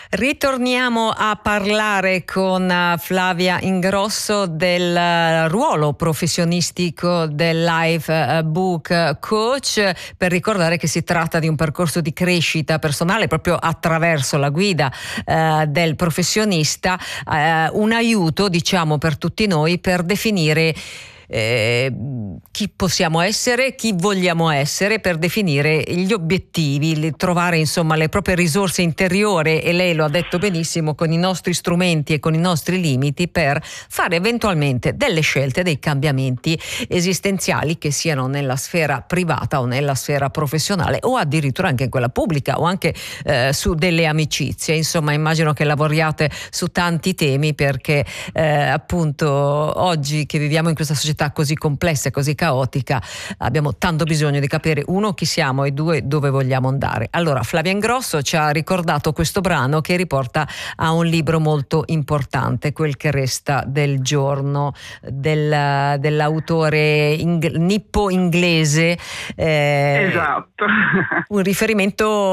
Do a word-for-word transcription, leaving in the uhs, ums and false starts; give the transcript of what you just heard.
Ritorniamo a parlare con Flavia Ingrosso del ruolo professionistico del Life Book Coach, per ricordare che si tratta di un percorso di crescita personale proprio attraverso la guida eh, del professionista, eh, un aiuto, diciamo, per tutti noi per definire Eh, chi possiamo essere, chi vogliamo essere, per definire gli obiettivi, trovare insomma le proprie risorse interiori, e lei lo ha detto benissimo, con i nostri strumenti e con i nostri limiti, per fare eventualmente delle scelte, dei cambiamenti esistenziali, che siano nella sfera privata o nella sfera professionale, o addirittura anche in quella pubblica, o anche eh, su delle amicizie. Insomma, immagino che lavoriate su tanti temi, perché eh, appunto oggi che viviamo in questa società così complessa e così caotica abbiamo tanto bisogno di capire, uno, chi siamo, e due, dove vogliamo andare. Allora, Flavia Ingrosso ci ha ricordato questo brano che riporta a un libro molto importante, Quel che resta del giorno, del, dell'autore ing- nippo-inglese, eh, esatto. un riferimento